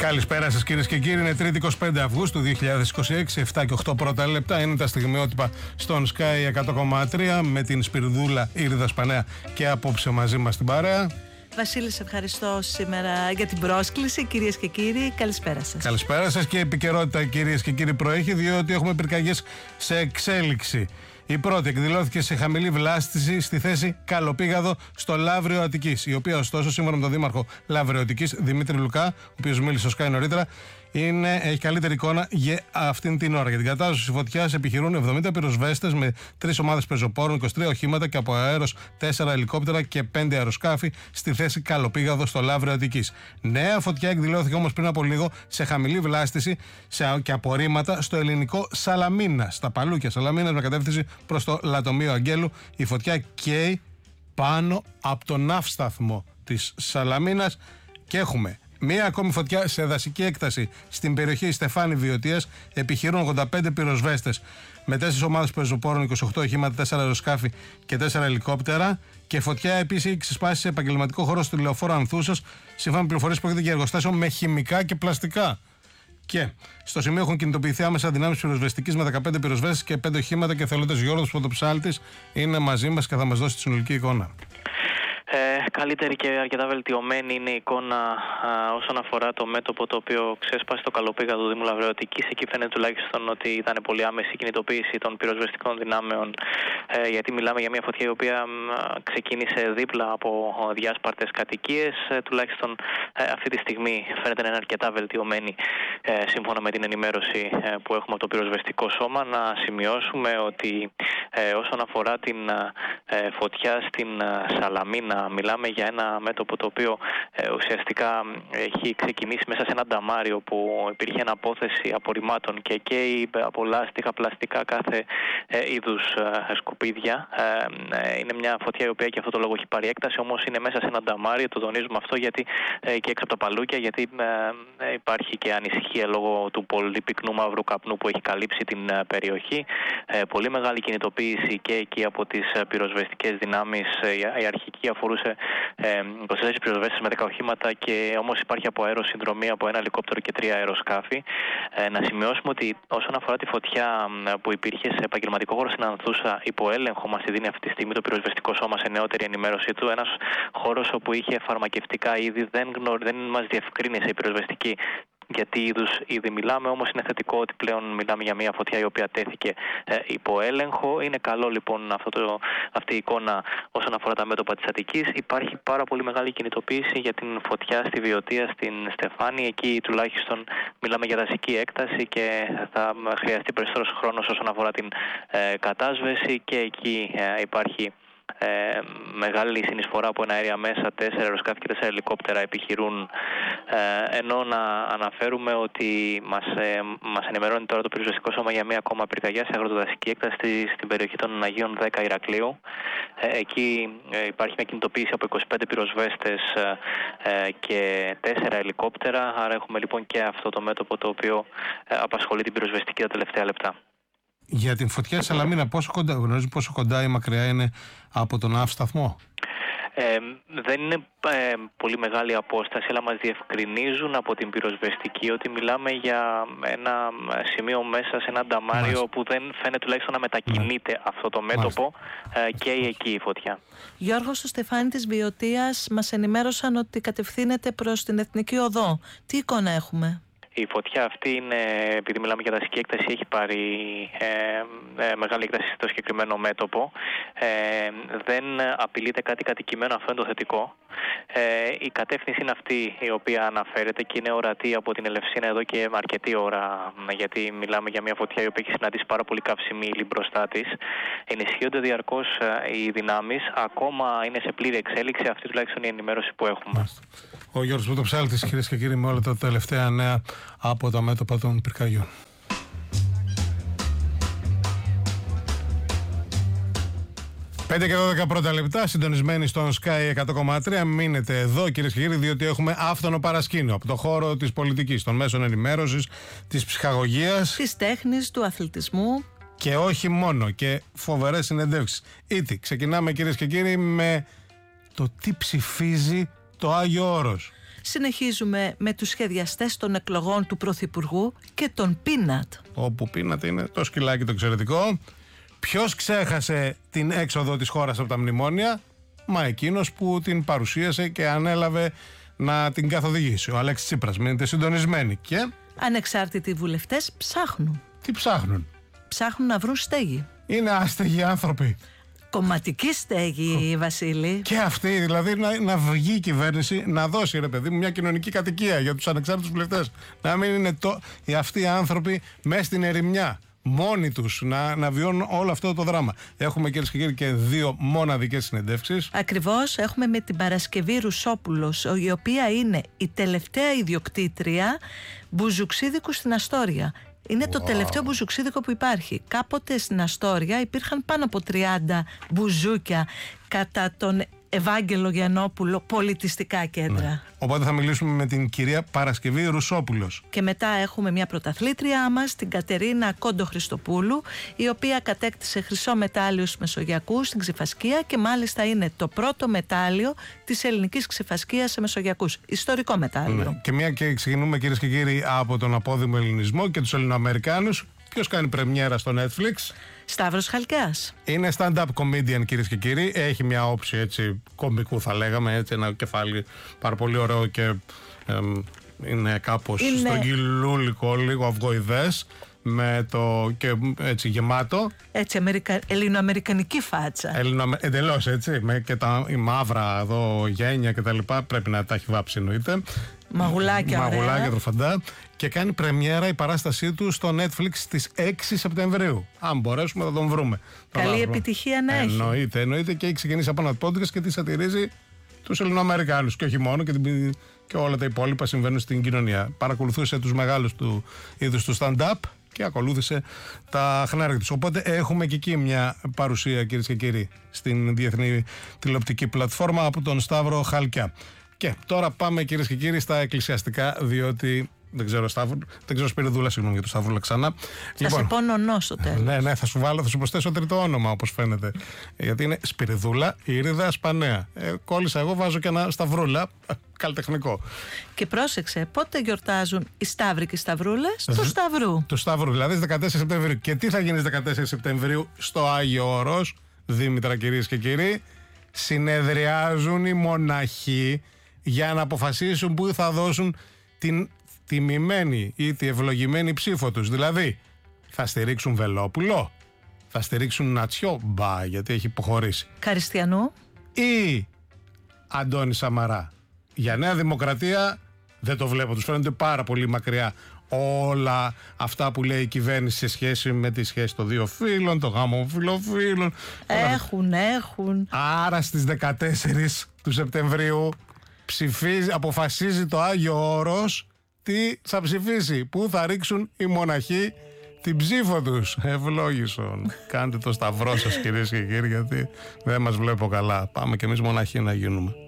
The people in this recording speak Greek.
Καλησπέρα σας κυρίες και κύριοι. Είναι 3η 25 Αυγούστου 2026, 7 και 8 πρώτα λεπτά. Είναι τα στιγμιότυπα στον Sky 100,3 με την Σπυρδούλα Ήρδα Σπανέα και απόψε μαζί μας την παρέα. Βασίλη, σε ευχαριστώ σήμερα για την πρόσκληση. Κυρίες και κύριοι, καλησπέρα σας. Καλησπέρα σας. Και επικαιρότητα, κυρίες και κύριοι, προέχει διότι έχουμε πυρκαγιές σε εξέλιξη. Η πρώτη εκδηλώθηκε σε χαμηλή βλάστηση στη θέση Καλοπήγαδο στο Λαύριο Αττικής, η οποία ωστόσο, σύμφωνα με τον Δήμαρχο Λαύριο Αττικής, Δημήτρη Λουκά, ο οποίος μίλησε στο Sky νωρίτερα, έχει καλύτερη εικόνα για αυτήν την ώρα. Για την κατάσταση της φωτιάς επιχειρούν 70 πυροσβέστες με 3 ομάδες πεζοπόρων, 23 οχήματα και από αέρος 4 ελικόπτερα και 5 αεροσκάφη στη θέση Καλοπήγαδο στο Λαύριο Αττικής. Νέα φωτιά εκδηλώθηκε όμως πριν από λίγο σε χαμηλή βλάστηση και απορρίμματα στο ελληνικό Σαλαμίνα. Στα Παλούκια Σαλαμίνα με κατεύθυνση προς το Λατομείο Αγγέλου. Η φωτιά καίει πάνω από τον ναύσταθμο της Σαλαμίνας και έχουμε μία ακόμη φωτιά σε δασική έκταση στην περιοχή Στεφάνη Βιωτίας. Επιχειρούν 85 πυροσβέστες με 4 ομάδες πεζοπόρων, 28 οχήματα, 4 αεροσκάφη και 4 ελικόπτερα. Και φωτιά επίσης έχει ξεσπάσει σε επαγγελματικό χώρο στη λεωφόρο Ανθούσας. Σύμφωνα με πληροφορίες, πρόκειται για εργοστάσιο με χημικά και πλαστικά. Και στο σημείο έχουν κινητοποιηθεί άμεσα δυνάμεις πυροσβεστικής με 15 πυροσβέστες και 5 οχήματα και εθελοντές. Γιώργος Πρωτοψάλτης είναι μαζί μας και θα μας δώσει τη συνολική εικόνα. Καλύτερη και αρκετά βελτιωμένη είναι η εικόνα όσον αφορά το μέτωπο το οποίο ξέσπασε το Καλοπήγαδο του Δήμου Λαυραίου Αττικής. Εκεί φαίνεται τουλάχιστον ότι ήταν πολύ άμεση η κινητοποίηση των πυροσβεστικών δυνάμεων, γιατί μιλάμε για μια φωτιά η οποία ξεκίνησε δίπλα από διάσπαρτες κατοικίες. Τουλάχιστον αυτή τη στιγμή φαίνεται να είναι αρκετά βελτιωμένη σύμφωνα με την ενημέρωση που έχουμε από το πυροσβεστικό σώμα. Να σημειώσουμε ότι όσον αφορά την φωτιά στην Σαλαμίνα, μιλάμε για ένα μέτωπο το οποίο ουσιαστικά έχει ξεκινήσει μέσα σε ένα νταμάριο που υπήρχε αναπόθεση απορριμμάτων και καίει από λάστιχα, πλαστικά, κάθε είδους σκουπίδια. Είναι μια φωτιά η οποία και αυτό το λόγο έχει πάρει έκταση, όμως είναι μέσα σε ένα νταμάριο. Το τονίζουμε αυτό γιατί και έξω από τα Παλούκια, γιατί υπάρχει και ανησυχία λόγω του πολύ πυκνού μαύρου καπνού που έχει καλύψει την περιοχή. Πολύ μεγάλη κινητοποίηση και εκεί από τις πυροσβεστικές δυνάμεις. Η αρχική αφορούσε 24 πυροσβέστες με 10 οχήματα και όμως υπάρχει από αέρο συνδρομή από 1 ελικόπτερο και 3 αεροσκάφη. Να σημειώσουμε ότι όσον αφορά τη φωτιά που υπήρχε σε επαγγελματικό χώρο στην Ανθούσα, υπό έλεγχο μας τη δίνει αυτή τη στιγμή το πυροσβεστικό σώμα σε νεότερη ενημέρωσή του. Ένας χώρος όπου είχε φαρμακευτικά είδη, δεν μας διευκρίνησε η πυροσβεστική για τι είδους είδη μιλάμε, όμως είναι θετικό ότι πλέον μιλάμε για μια φωτιά η οποία τέθηκε υπό έλεγχο. Είναι καλό λοιπόν αυτή η εικόνα όσον αφορά τα μέτωπα της Αττικής. Υπάρχει πάρα πολύ μεγάλη κινητοποίηση για την φωτιά στη Βιωτία, στην Στεφάνη. Εκεί τουλάχιστον μιλάμε για δασική έκταση και θα χρειαστεί περισσότερος χρόνος όσον αφορά την κατάσβεση και εκεί υπάρχει μεγάλη συνεισφορά από αέρια μέσα, 4 αεροσκάφη και 4 ελικόπτερα επιχειρούν, ενώ να αναφέρουμε ότι μας ενημερώνει τώρα το πυροσβεστικό σώμα για μία ακόμα πυρκαγιά σε αγροτοδασική έκταση στην περιοχή των Αγίων 10 Ηρακλείου. Εκεί υπάρχει μια κινητοποίηση από 25 πυροσβέστες και 4 ελικόπτερα, άρα έχουμε λοιπόν και αυτό το μέτωπο το οποίο απασχολεί την πυροσβεστική τα τελευταία λεπτά. Για την φωτιά της Σαλαμίνα, πόσο κοντά ή μακριά είναι από τον ναύσταθμο? Δεν είναι πολύ μεγάλη απόσταση, αλλά μας διευκρινίζουν από την πυροσβεστική ότι μιλάμε για ένα σημείο μέσα σε ένα νταμάριο που δεν φαίνεται τουλάχιστον να μετακινείται αυτό το μέτωπο και εκεί η φωτιά. Γιώργο, στο Στεφάνι της Βιωτίας μας ενημέρωσαν ότι κατευθύνεται προς την Εθνική Οδό. Τι εικόνα έχουμε? Η φωτιά αυτή είναι, επειδή μιλάμε για δασική έκταση, έχει πάρει μεγάλη έκταση στο συγκεκριμένο μέτωπο. Δεν απειλείται κάτι κατοικημένο, αυτό είναι το θετικό. Η κατεύθυνση είναι αυτή η οποία αναφέρεται και είναι ορατή από την Ελευσίνα εδώ και αρκετή ώρα, γιατί μιλάμε για μια φωτιά η οποία έχει συναντήσει πάρα πολύ καυσιμή ύλη μπροστά της. Ενισχύονται διαρκώς οι δυνάμεις, ακόμα είναι σε πλήρη εξέλιξη, αυτή τουλάχιστον η ενημέρωση που έχουμε. Ο Γιώργος Πρωτοψάλτης, κυρίες και κύριοι, με όλα τα τελευταία νέα από τα μέτωπα των πυρκαγιών. 5 και 12 πρώτα λεπτά, συντονισμένοι στον Sky 100,3. Μείνετε εδώ, κυρίες και κύριοι, διότι έχουμε άφθονο παρασκήνιο από το χώρο της πολιτικής, των μέσων ενημέρωσης, της ψυχαγωγίας, της τέχνης, του αθλητισμού. Και όχι μόνο, και φοβερές συνεντεύξεις. Ήτι, ξεκινάμε, κυρίες και κύριοι, με το τι ψηφίζει το Άγιο Όρος. Συνεχίζουμε με τους σχεδιαστές των εκλογών του Πρωθυπουργού και τον Πίνατ. Όπου Πίνατ είναι το σκυλάκι το εξαιρετικό. Ποιος ξέχασε την έξοδο της χώρας από τα μνημόνια? Μα εκείνος που την παρουσίασε και ανέλαβε να την καθοδηγήσει. Ο Αλέξης Τσίπρας. Μείνετε συντονισμένοι. Και ανεξάρτητοι βουλευτές ψάχνουν. τι ψάχνουν? Ψάχνουν να βρουν στέγη. Είναι άστεγοι άνθρωποι. Κομματική στέγη, Βασίλη. Και αυτή, δηλαδή να βγει η κυβέρνηση να δώσει, ρε παιδί μου, μια κοινωνική κατοικία για τους ανεξάρτητους βουλευτές. Να μην είναι αυτοί οι άνθρωποι μέσα στην ερημιά, μόνοι τους, να βιώνουν όλο αυτό το δράμα. Έχουμε, κυρίες και κύριοι, και 2 μοναδικές συνεντεύξεις. Ακριβώς, έχουμε με την Παρασκευή Ρουσόπουλος, η οποία είναι η τελευταία ιδιοκτήτρια μπουζουξίδικου στην Αστόρια. Είναι το τελευταίο μπουζουξίδικο που υπάρχει. Κάποτε στην Αστόρια υπήρχαν πάνω από 30 μπουζούκια κατά τον Ευάγγελο Γιαννόπουλο πολιτιστικά κέντρα. Ναι. Οπότε θα μιλήσουμε με την κυρία Παρασκευή Ρουσόπουλος. Και μετά έχουμε μια πρωταθλήτριά μας, την Κατερίνα Κόντο Χριστοπούλου, η οποία κατέκτησε χρυσό μετάλλιο στους Μεσογειακούς στην Ξηφασκία και μάλιστα είναι το πρώτο μετάλλιο της ελληνικής Ξηφασκίας σε Μεσογειακούς. Ιστορικό μετάλλιο. Ναι. Και μια και ξεκινούμε, κυρίες και κύριοι, από τον απόδημο ελληνισμό και τους Ελληνοαμερικάνους. Ποιος κάνει πρεμιέρα στο Netflix? Σταύρος Χαλκιάς. Είναι stand-up comedian, κυρίες και κύριοι. Έχει μια όψη έτσι κομικού, θα λέγαμε, έτσι, ένα κεφάλι πάρα πολύ ωραίο και είναι κάπως στρογγυλούλικο, λίγο αυγοειδές, με το και έτσι γεμάτο. Έτσι ελληνοαμερικανική φάτσα. Εντελώς έτσι, με και η μαύρα εδώ γένια και τα λοιπά, πρέπει να τα έχει βάψει εννοείται. Μαγουλάκια τροφαντά. Και κάνει πρεμιέρα η παράστασή του στο Netflix στις 6 Σεπτεμβρίου. Αν μπορέσουμε θα τον βρούμε. Καλή επιτυχία να έχει. Εννοείται, και έχει ξεκινήσει από ένα podcast και τη σατηρίζει τους Ελληνοαμερικάνους. Και όχι μόνο, και όλα τα υπόλοιπα συμβαίνουν στην κοινωνία. Παρακολουθούσε τους μεγάλους του είδους του stand-up και ακολούθησε τα χνάρια τους. Οπότε έχουμε και εκεί μια παρουσία, κυρίες και κύριοι, στην διεθνή τηλεοπτική πλατφόρμα από τον Σταύρο Χαλκιά. Και τώρα πάμε, κυρίες και κύριοι, στα εκκλησιαστικά, διότι δεν ξέρω Σπυριδούλα, συγγνώμη για το Σταύρουλα ξανά. Θα σε πω νονό στο τέλος. Ναι, θα σου προσθέσω τρίτο όνομα, όπως φαίνεται. Γιατί είναι Σπυριδούλα, Ήριδα, Σπανέα. Κόλλησα εγώ, βάζω και ένα Σταυρούλα, καλλιτεχνικό. Και πρόσεξε, πότε γιορτάζουν οι Σταύροι και οι Σταυρούλες? Του Σταυρού. Του Σταυρού, δηλαδή 14 Σεπτεμβρίου. Και τι θα γίνει στις 14 Σεπτεμβρίου στο Άγιο Όρος, Δήμητρα, κυρίες και κύριοι? Συνεδριάζουν οι μοναχοί για να αποφασίσουν πού θα δώσουν την τιμημένη ή τη ευλογημένη ψήφο τους. Δηλαδή, θα στηρίξουν Βελόπουλο, θα στηρίξουν Νατσιό, γιατί έχει υποχωρήσει, Καριστιανού, ή Αντώνη Σαμαρά. Για Νέα Δημοκρατία δεν το βλέπω, τους φαίνονται πάρα πολύ μακριά όλα αυτά που λέει η κυβέρνηση σε σχέση με τη σχέση των δύο φύλων, των γάμων φιλοφύλων. Έχουν. Άρα στις 14 του Σεπτεμβρίου αποφασίζει το Άγιο Όρος τι θα ψηφίσει, πού θα ρίξουν οι μοναχοί την ψήφο τους. Ευλόγησον. Κάντε το σταυρό σας, κυρίες και κύριοι, γιατί δεν μας βλέπω καλά. Πάμε κι εμείς μοναχοί να γίνουμε.